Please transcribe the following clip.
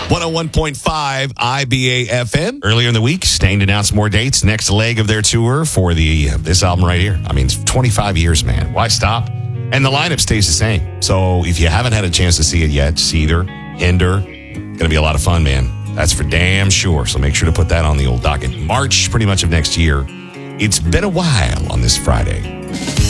101.5 IBA FM. Earlier in the week, Staind announced more dates. Next leg of their tour for this album right here. I mean, it's 25 years, man. Why stop? And the lineup stays the same. So if you haven't had a chance to see it yet, Seether, Hinder, going to be a lot of fun, man. That's for damn sure. So make sure to put that on the old docket. March, pretty much of next year. It's been a while on this Friday.